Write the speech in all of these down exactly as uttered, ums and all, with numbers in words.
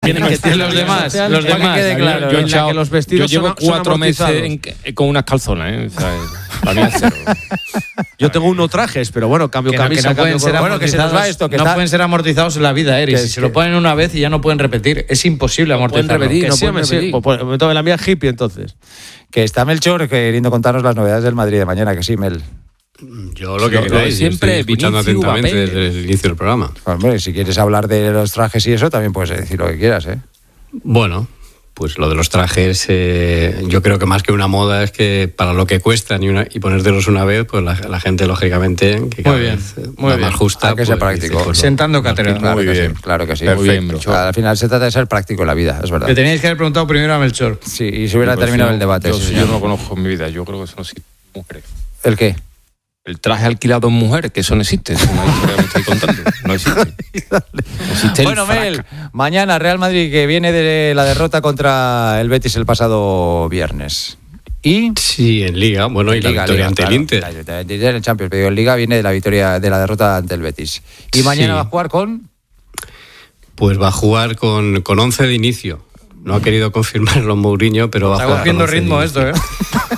Tienen que tienen los demás, los demás. Que claro, yo, yo, echado, que los vestidos yo llevo son, cuatro son meses en, con unas calzonas, ¿eh? O sea, para mí es cero. Yo tengo unos trajes, pero bueno, cambio que camisa, no, que no cambio pueden ser bueno, que se nos va esto, que no está... pueden ser amortizados en la vida, Eri. Si que, se que... lo ponen una vez y ya no pueden repetir, es imposible amortizarlo. No pueden repetir, que no sí, pueden repetir. Sí. Pues, pues, la mía es hippie, entonces. Que está Melchor queriendo contarnos las novedades del Madrid de mañana, que sí, Mel. Yo lo que lo, queráis, lo siempre estoy escuchando Vinicius, atentamente Mbappé. desde el inicio del programa. Hombre, si quieres hablar de los trajes y eso, también puedes decir lo que quieras, ¿eh? Bueno, pues lo de los trajes, eh, yo creo que más que una moda es que para lo que cuestan y, una, y ponértelos una vez, pues la, la gente, lógicamente, que cada muy bien, vez muy va bien. más justa. Hay que pues, ser práctico. dice, pues, Sentando cátedra. Claro muy que bien. sí, claro que sí. Perfecto. Muy bien, Melchor. Al final se trata de ser práctico en la vida, es verdad. Le teníais que haber preguntado primero a Melchor. Sí, y se hubiera Pues terminado yo, el debate. Yo, sí, yo no lo conozco en mi vida, yo creo que eso no existe. Mujeres. ¿El qué? El traje alquilado en mujer, que eso no existe, es una historia que me estoy contando. No existe. No existe Bueno, Mel, mañana Real Madrid, que viene de la derrota contra el Betis el pasado viernes. Y Sí, en Liga, bueno, y la Liga, victoria Liga, ante claro, el Inter. la- la- la- En el Champions, pero en Liga viene de la victoria, de la derrota ante el Betis. Y mañana Sí. va a jugar con... Pues va a jugar con, con once de inicio. No ha querido confirmarlo Mourinho, pero va a Está jugar cogiendo con once de ritmo inicio. esto, ¿eh?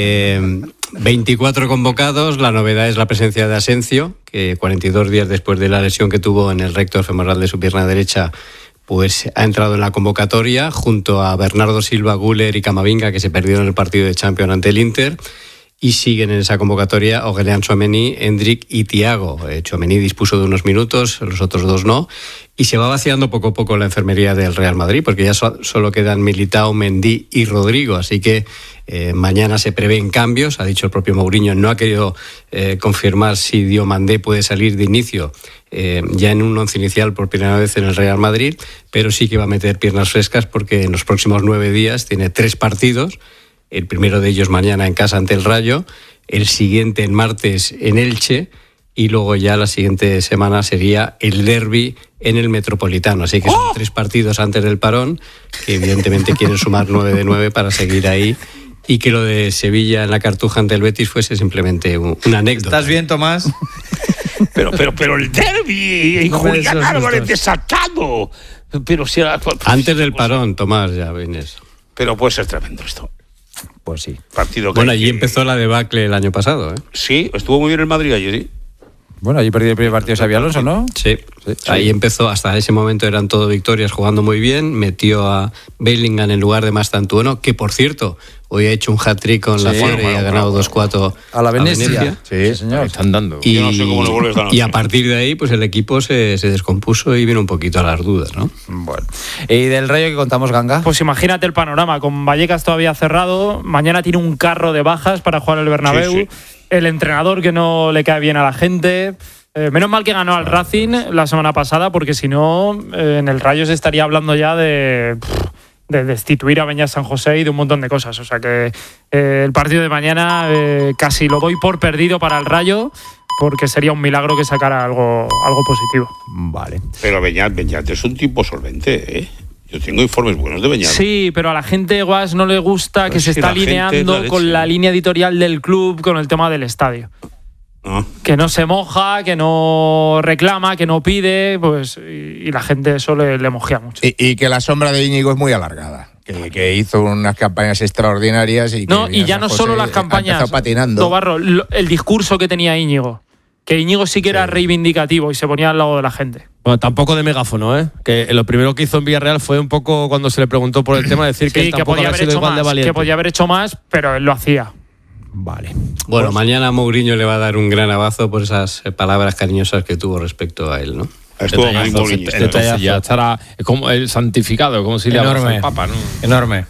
Eh, veinticuatro convocados, la novedad es la presencia de Asensio, que cuarenta y dos días después de la lesión que tuvo en el recto femoral de su pierna derecha, pues ha entrado en la convocatoria junto a Bernardo Silva, Güler y Camavinga, que se perdieron el partido de Champions ante el Inter. Y siguen en esa convocatoria Aurélien Tchouaméni, Endrick y Thiago. Eh, Tchouaméni dispuso de unos minutos, los otros dos no. Y se va vaciando poco a poco la enfermería del Real Madrid, porque ya so- solo quedan Militao, Mendy y Rodrigo. Así que eh, mañana se prevén cambios. Ha dicho el propio Mourinho, no ha querido eh, confirmar si Diomandé puede salir de inicio eh, ya en un once inicial por primera vez en el Real Madrid, pero sí que va a meter piernas frescas porque en los próximos nueve días tiene tres partidos. El primero de ellos mañana en casa ante el Rayo, el siguiente en martes en Elche y luego ya la siguiente semana sería el derbi en el Metropolitano. Así que son ¡Oh! tres partidos antes del parón, que evidentemente quieren sumar nueve de nueve para seguir ahí y que lo de Sevilla en la Cartuja ante el Betis fuese simplemente un, una anécdota. ¿Estás bien, Tomás? Pero, pero, pero el derbi, No Julián me des Álvarez sustos. desatado. Pero si era, Antes del parón, Tomás, ya vienes. Pero puede ser tremendo esto. Pues sí. Partido que Bueno, hay allí que- empezó la debacle el año pasado, ¿eh? Sí, estuvo muy bien el Madrid ayer, ¿sí? Bueno, allí perdió el primer partido Xabi Alonso, ¿no? Sí. Sí. Ahí empezó, hasta ese momento eran todo victorias, jugando muy bien, metió a Bellingham en lugar de Mastantuono, que por cierto, hoy ha hecho un hat-trick con la Sí, Fiore bueno, y ha bueno, ganado bueno, dos cuatro A la Venecia. Sí, Sí, señor. Están dando. Y, Yo no sé cómo le vuelves esta noche. y a partir de ahí, pues el equipo se, se descompuso y vino un poquito a las dudas, ¿no? Bueno. ¿Y del Rayo que contamos, Ganga? Pues imagínate el panorama, con Vallecas todavía cerrado, mañana tiene un carro de bajas para jugar el Bernabéu, Sí, sí. el entrenador que no le cae bien a la gente. Eh, menos mal que ganó al Racing la semana pasada, porque si no, eh, en el Rayo se estaría hablando ya de, pff, de destituir a Beñat San José y de un montón de cosas. O sea que eh, el partido de mañana eh, casi lo doy por perdido para el Rayo, porque sería un milagro que sacara algo, algo positivo. Vale. Pero Beñat, Beñat es un tipo solvente, ¿eh? Yo tengo informes buenos de Beñat. Sí, pero a la gente, Guas, no le gusta Pero que es se que está la gente es alineando la leche. con la línea editorial del club, con el tema del estadio. Ah. Que no se moja, que no reclama, que no pide, pues y, y la gente eso le, le mojea mucho. Y, y que la sombra de Íñigo es muy alargada. Que, que hizo unas campañas extraordinarias y que No, y ya San no José solo las ha campañas, empezado patinando. Tobarro, lo- el discurso que tenía Íñigo. Que Íñigo sí que era reivindicativo y se ponía al lado de la gente. Bueno, tampoco de megáfono, ¿eh? Que lo primero que hizo en Villarreal fue un poco cuando se le preguntó por el tema, decir que Sí, él que tampoco podía había haber sido hecho igual de más, valiente. que podía haber hecho más, pero él lo hacía. Vale. Bueno, mañana Mourinho le va a dar un gran abrazo por esas eh, palabras cariñosas que tuvo respecto a él, ¿no? Estuvo muy Detallazo, Mourinho. entonces ya estará es como el santificado, como si le hablas Enorme. al Papa, ¿no? Enorme.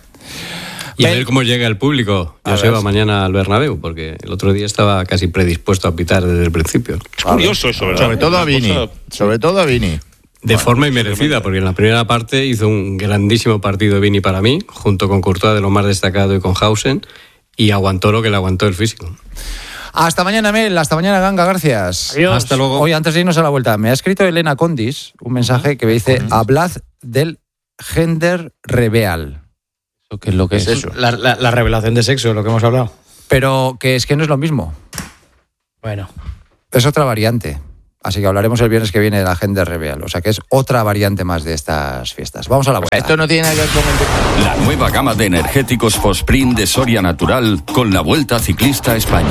Y a ver cómo llega el público. A Joseba, ver. mañana al Bernabéu, porque el otro día estaba casi predispuesto a pitar desde el principio. Es curioso eso, ¿verdad? Sobre todo a Una Vini. cosa- Sobre todo a Vini. De forma inmerecida, porque en la primera parte hizo un grandísimo partido Vini para mí, junto con Courtois de lo más destacado y con Hausen, y aguantó lo que le aguantó el físico. Hasta mañana, Mel. Hasta mañana, Ganga. Gracias. Adiós. Hasta luego. Oye, antes de irnos a la vuelta, me ha escrito Elena Condis un mensaje que me dice: hablad del gender reveal. ¿Qué es lo que es? eso? La, la- la revelación de sexo, lo que hemos hablado. Pero que es que no es lo mismo. Bueno. Es otra variante. Así que hablaremos el viernes que viene de la Agenda Reveal. O sea que es otra variante más de estas fiestas. Vamos a la vuelta. Esto no tiene nada que ver con el... La nueva gama de energéticos Fosprint de Soria Natural con la Vuelta Ciclista a España.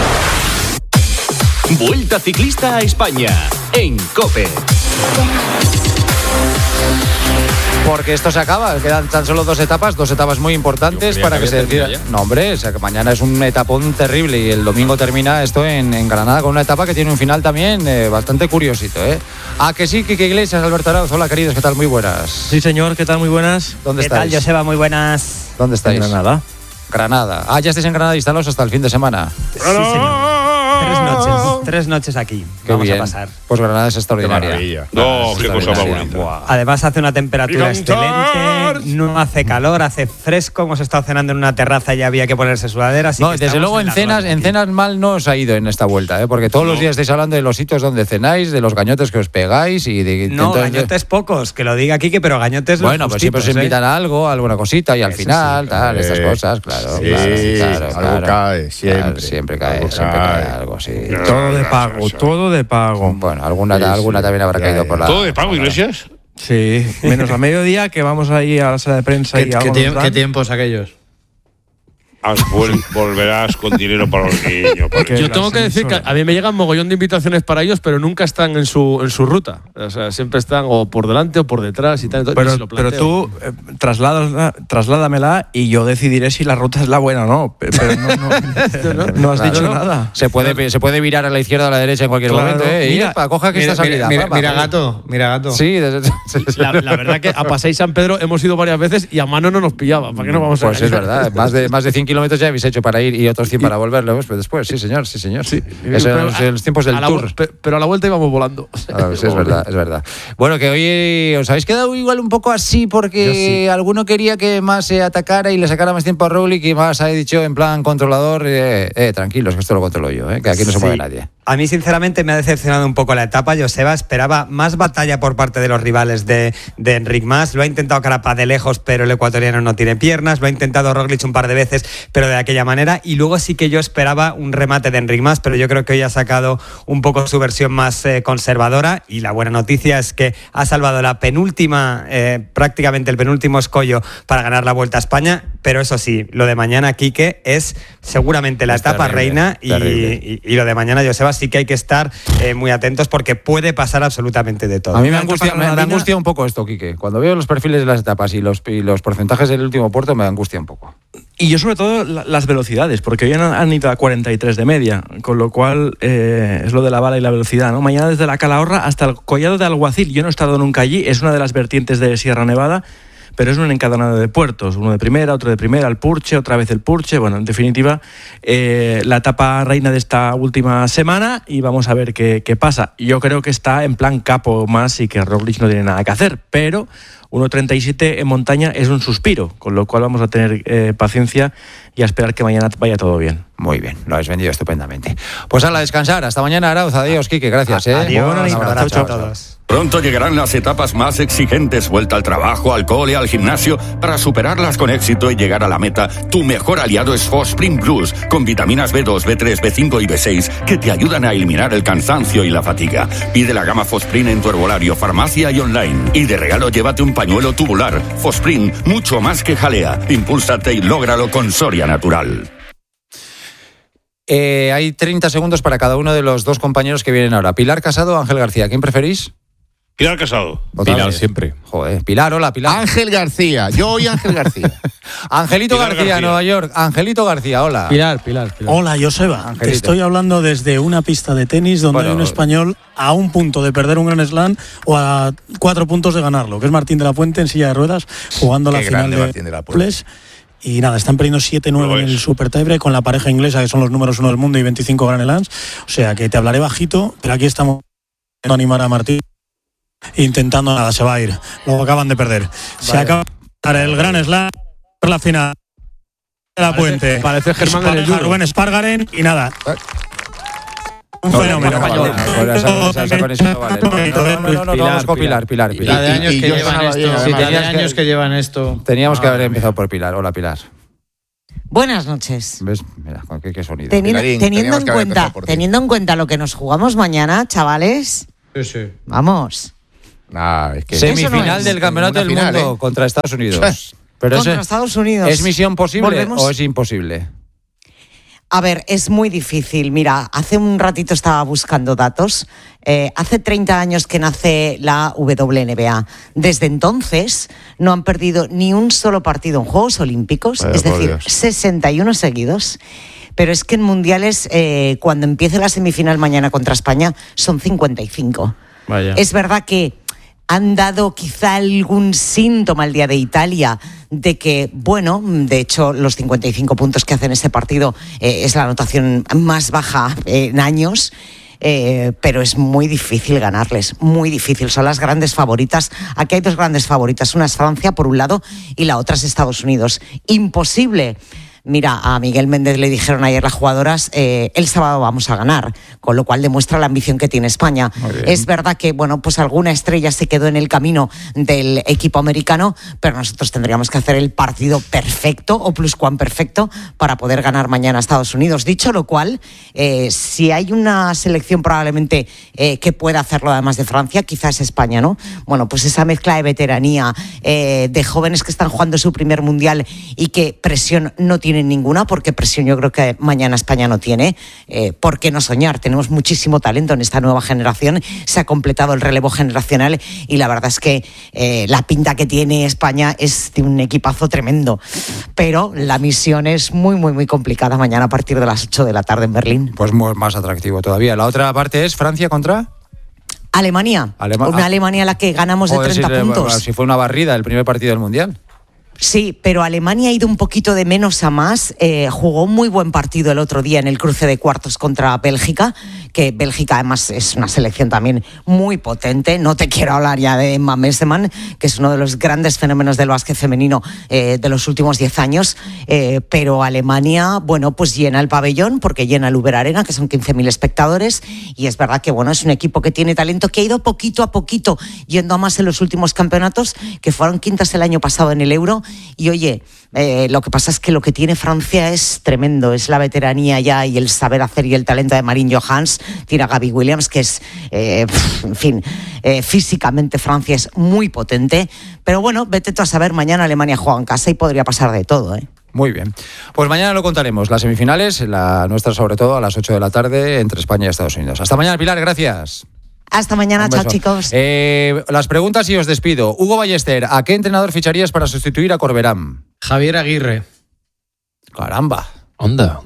Vuelta Ciclista a España en COPE. Porque esto se acaba, quedan tan solo dos etapas, dos etapas muy importantes para que, que se decida. No, hombre, o sea, que mañana es un etapón terrible y el domingo termina esto en, en Granada con una etapa que tiene un final también eh, bastante curiosito, ¿eh? Ah, que sí, Quique Iglesias, Alberto Arauz. Hola, queridos, ¿qué tal? Muy buenas. Sí, señor, ¿qué tal? Muy buenas. ¿Dónde ¿Qué estáis? tal, Joseba? Muy buenas. ¿Dónde estáis? En Granada. Granada. Ah, ya estáis en Granada instalados hasta el fin de semana. Sí, señor. Tres noches, tres noches aquí. Qué Vamos bien. a pasar. Pues Granada es extraordinaria. No, Es qué cosa más extraordinaria. bonita. Además hace una temperatura excelente, no hace calor, hace fresco. Hemos estado cenando en una terraza y ya había que ponerse sudaderas. No, desde luego en cenas, en cenas mal no os ha ido en esta vuelta, ¿eh? Porque todos No. los días estáis hablando de los sitios donde cenáis, de los gañotes que os pegáis y de... No, entonces- gañotes pocos, que lo diga Quique, pero gañotes los Bueno, pues siempre os justitos, ¿eh? invitan a algo, a alguna cosita y al Eso final, sí, tal, eh, estas cosas, claro, sí, claro, claro, algo claro. cae, siempre. Claro, siempre cae, Algo siempre cae. cae algo, sí. Todo de pago, todo de pago. Bueno, alguna, Sí, alguna sí. también habrá Ya, caído ya. por la... ¿Todo de pago, Iglesias? Sí, menos a mediodía que vamos ahí a la sala de prensa ¿Qué, y qué algo tie- nos dan. qué tiempos aquellos? Has vuel- volverás con dinero para los niños. para Que Yo las tengo que decir que emisoras. a mí me llegan mogollón de invitaciones para ellos, pero nunca están en su en su ruta. O sea, siempre están o por delante o por detrás y tal. Entonces, Pero, ni se lo pero planteo. tú eh, trasládala- trasládamela y yo decidiré si la ruta es la buena o no. Pe- Pero no, no, no has Claro, dicho ¿no? nada. Se puede, se puede virar a la izquierda o a la derecha en cualquier Claro, momento, ¿eh? mira, Y, epa, coja que Mira, esta salida. mira, papá, mira papá. gato, mira gato. Sí, desde- La, la verdad que a Passeig San Pedro hemos ido varias veces y a mano no nos pillaba. ¿Para qué no vamos a Pues es verdad, más de, más de cien kilómetros ya habéis hecho para ir y otros cien para volver luego, pues después, sí señor, sí señor. Sí. Eso Pero en los, a- en los tiempos del a la tour. vu- pe- pero a la vuelta íbamos volando. Ah, sí, es verdad, es verdad. Bueno, que hoy os habéis quedado igual un poco así porque alguno quería que más se atacara y le sacara más tiempo a Roglic y más ha dicho en plan controlador, eh, eh, tranquilos, que esto lo controlo yo, eh, que aquí no se Sí. mueve nadie. A mí, sinceramente, me ha decepcionado un poco la etapa. Joseba esperaba más batalla por parte de los rivales de, de Enric Mas. Lo ha intentado Carapaz de lejos, pero el ecuatoriano no tiene piernas. Lo ha intentado Roglic un par de veces, pero de aquella manera. Y luego sí que yo esperaba un remate de Enric Mas, pero yo creo que hoy ha sacado un poco su versión más eh, conservadora. Y la buena noticia es que ha salvado la penúltima, eh, prácticamente el penúltimo escollo para ganar la Vuelta a España. Pero eso sí, lo de mañana, Quique, es seguramente la Es etapa terrible, reina y, terrible. y, y lo de mañana, Joseba, sí que hay que estar eh, muy atentos porque puede pasar absolutamente de todo. A mí me Una angustia, etapa me, me granadina- angustia un poco esto, Quique. Cuando veo los perfiles de las etapas y los, y los porcentajes del último puerto, me angustia un poco. Y yo sobre todo la- las velocidades, porque hoy han, han ido a cuarenta y tres de media, con lo cual eh, es lo de la bala y la velocidad, ¿no? Mañana desde la Calahorra hasta el Collado de Alguacil, yo no he estado nunca allí, es una de las vertientes de Sierra Nevada, pero es un encadenado de puertos, uno de primera, otro de primera, el Purche, otra vez el Purche, bueno, en definitiva, eh, la etapa reina de esta última semana y vamos a ver qué, qué pasa. Yo creo que está en plan capo más y que Roglic no tiene nada que hacer, pero uno treinta y siete en montaña es un suspiro, con lo cual vamos a tener eh, paciencia y a esperar que mañana vaya todo bien. Muy bien, lo habéis vendido estupendamente. Pues a la descansar, hasta mañana, Arauz. Adiós, Quique, gracias. ¿eh? Adiós, Un un abrazo, abrazo chao, a chao. todos. Pronto llegarán las etapas más exigentes, vuelta al trabajo, al cole, al gimnasio, para superarlas con éxito y llegar a la meta. Tu mejor aliado es Fosprint Plus, con vitaminas B dos, B tres, B cinco y B seis, que te ayudan a eliminar el cansancio y la fatiga. Pide la gama Fosprint en tu herbolario, farmacia y online. Y de regalo llévate un pañuelo tubular. Fosprint, mucho más que jalea. Impúlsate y lógralo con Soria Natural. Eh, hay treinta segundos para cada uno de los dos compañeros que vienen ahora. Pilar Casado o Ángel García, ¿quién preferís? Pilar Casado. Otra Pilar vez. siempre. Joder, Pilar, hola, Pilar. Ángel García, yo hoy Ángel García. Angelito Pilar García, García. Nueva York. Angelito García, hola. Pilar, Pilar, Pilar. Hola, Joseba. Te Angelito. estoy hablando desde una pista de tenis donde Bueno, hay un español a un punto de perder un Grand Slam o a cuatro puntos de ganarlo, que es Martín de la Puente en silla de ruedas jugando Qué la final grande de Martín de la Puente. Ples. Y nada, están perdiendo siete nueve Lo en es. el Super Tiebreak con la pareja inglesa, que son los números uno del mundo y veinticinco Grand Slams. O sea que te hablaré bajito, pero aquí estamos intentando animar a Martín. Intentando nada, se va a ir. Luego acaban de perder. Se Vale. acaba de ganar el Grand Slam, la final de la Puente. Parece Germán en el Pareja Euro. Rubén Espargaren y nada. Un No, fenómeno. no, no, no, no, esa- esa- esa conexión no vale. No, no, no, no, no, Pilar, vamos con Pilar, Pilar, La Pilar. de años y que yo llevan sonaba esto. bien, Sí, además. la de Tenías que- años que llevan esto. Teníamos que Madre haber mía. empezado por Pilar. Hola, Pilar. Buenas noches. ¿Ves? Mira, qué, qué sonido. Teniendo, Pilarín, teniendo, en teníamos que haber cuenta, empezado por ti. teniendo en cuenta lo que nos jugamos mañana, chavales, Sí, sí. vamos. Ah, es que Semifinal Eso no es. del Campeonato del Final, Mundo ¿eh? contra Estados Unidos. Pero Contra ese- Estados Unidos. ¿Es misión posible Volvemos. o es imposible? A ver, es muy difícil. Mira, hace un ratito estaba buscando datos. Eh, hace treinta años que nace la W N B A. Desde entonces no han perdido ni un solo partido en Juegos Olímpicos, Vaya es por decir, Dios. sesenta y uno seguidos. Pero es que en mundiales, eh, cuando empiece la semifinal mañana contra España, son cincuenta y cinco. Vaya. Es verdad que han dado quizá algún síntoma el día de Italia de que, bueno, de hecho los cincuenta y cinco puntos que hacen ese partido eh, es la anotación más baja eh, en años. Eh, pero es muy difícil ganarles, muy difícil. Son las grandes favoritas. Aquí hay dos grandes favoritas. Una es Francia, por un lado, y la otra es Estados Unidos. Imposible. Mira, a Miguel Méndez le dijeron ayer las jugadoras, eh, el sábado vamos a ganar, con lo cual demuestra la ambición que tiene España. Es verdad que, bueno, pues alguna estrella se quedó en el camino del equipo americano, pero nosotros tendríamos que hacer el partido perfecto o pluscuamperfecto para poder ganar mañana a Estados Unidos. Dicho lo cual, eh, si hay una selección probablemente eh, que pueda hacerlo además de Francia, quizás España, ¿no? Bueno, pues esa mezcla de veteranía, eh, de jóvenes que están jugando su primer mundial y que presión no tienen ninguna, porque presión yo creo que mañana España no tiene. Eh, ¿Por qué no soñar? Tenemos muchísimo talento en esta nueva generación, se ha completado el relevo generacional y la verdad es que eh, la pinta que tiene España es de un equipazo tremendo. Pero la misión es muy, muy, muy complicada mañana a partir de las ocho de la tarde en Berlín. Pues muy, más atractivo todavía. La otra parte es Francia contra... Alemania, Alema- una ah. Alemania a la que ganamos de Joder, treinta si, puntos. Si fue una barrida el primer partido del Mundial. Sí, pero Alemania ha ido un poquito de menos a más. Eh, jugó un muy buen partido el otro día en el cruce de cuartos contra Bélgica, que Bélgica además es una selección también muy potente. No te quiero hablar ya de Emma Messeman, que es uno de los grandes fenómenos del básquet femenino eh, de los últimos diez años. Eh, pero Alemania, bueno, pues llena el pabellón, porque llena el Uber Arena, que son quince mil espectadores. Y es verdad que, bueno, es un equipo que tiene talento, que ha ido poquito a poquito yendo a más en los últimos campeonatos, que fueron quintas el año pasado en el Euro. Y oye, eh, lo que pasa es que lo que tiene Francia es tremendo, es la veteranía ya y el saber hacer y el talento de Marine Johans. Tiene a Gaby Williams, que es, eh, en fin, eh, físicamente Francia es muy potente. Pero bueno, vete tú a saber, mañana Alemania juega en casa y podría pasar de todo, ¿eh? Muy bien. Pues mañana lo contaremos. Las semifinales, la nuestra sobre todo a las ocho de la tarde entre España y Estados Unidos. Hasta mañana, Pilar, gracias. Hasta mañana, Un chao beso. chicos. Eh, las preguntas y os despido. Hugo Ballester, ¿a qué entrenador ficharías para sustituir a Corberán? Javier Aguirre. Caramba. Onda.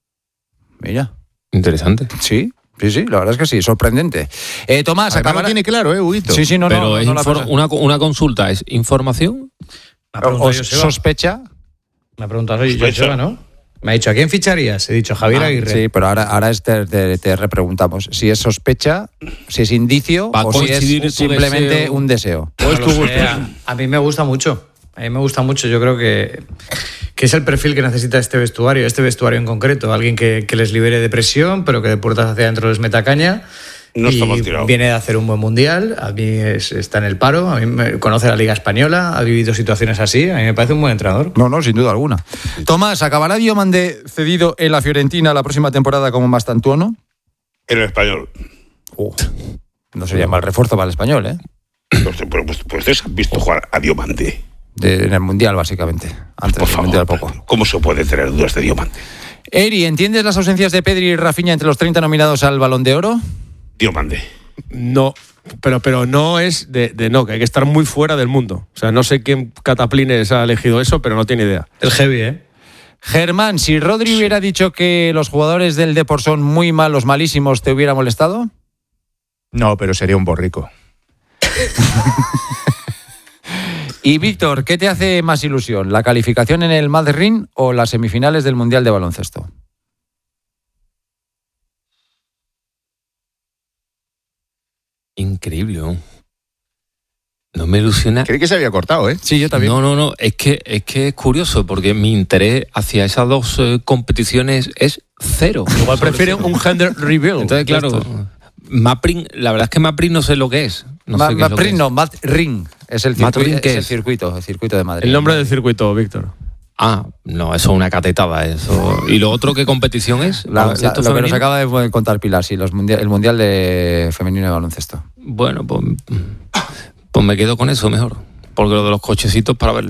Mira. Interesante. Sí, sí, sí, la verdad es que sí, sorprendente. Eh, Tomás, Además acabará- lo tiene claro, ¿eh, Huguito? Sí, sí, no, Pero no, es no, no la infor- cosa. una, una consulta, ¿es información? Me ha preguntado ¿Os Joseba. sospecha? Me ha preguntado Sospecha. Joseba, ¿no? Me ha dicho, ¿a quién ficharías? He dicho, Javier Ah, Aguirre. sí, pero ahora, ahora es te, te- te repreguntamos si es sospecha, si es indicio Va a o si coincidir es tu simplemente deseo. un deseo. No lo sé, a, a mí me gusta mucho. A mí me gusta mucho. Yo creo que, que es el perfil que necesita este vestuario, este vestuario en concreto. Alguien que, que les libere de presión, pero que de puertas hacia adentro les meta caña. No está y mal tirado. viene de hacer un buen mundial. A mí es- está en el paro. A mí me conoce la Liga Española. Ha vivido situaciones así. A mí me parece un buen entrenador. No, no, sin duda alguna. Tomás, ¿acabará Diomande cedido en la Fiorentina la próxima temporada como Mastantuono? En el español. Uh, no sería mal refuerzo para el español, ¿eh? Pues, pues, pues, pues ustedes han visto jugar a Diomande. De- en el Mundial, básicamente. Antes Por del favor, Mundial poco. ¿cómo se puede tener dudas de Diomande? Eri, ¿entiendes las ausencias de Pedri y Rafinha entre los treinta nominados al Balón de Oro? Diomande. No, pero, pero no es de, de no, que hay que estar muy fuera del mundo. O sea, no sé quién cataplines ha elegido eso, pero no tiene idea. El heavy, ¿eh? Germán, si Rodri hubiera dicho que los jugadores del Depor son muy malos, malísimos, ¿te hubiera molestado? No, pero sería un borrico. Y Víctor, ¿qué te hace más ilusión? ¿La calificación en el Madrid o las semifinales del Mundial de Baloncesto? Increíble, ¿no? No me ilusiona. Creí que se había cortado, ¿eh? Sí, yo también. No, no, no. Es que es que es curioso porque mi interés hacia esas dos eh, competiciones es cero. Igual prefieren un gender reveal. Entonces, claro, Mapring, la verdad es que Mapring no sé lo que es. No Ma- sé qué es lo que Mapring es. no, Mat Ring es el, Mat circuito, Ring, ¿qué es el es? circuito, el circuito de Madrid. El nombre del circuito, Víctor. Ah, no, eso es una catetada. Eso. ¿Y lo otro qué competición es? La, la, lo femenino? Que nos acaba de contar Pilar, sí, los mundial, el Mundial de Femenino de Baloncesto. Bueno, pues, pues me quedo con eso mejor. Porque lo de los cochecitos para verlo.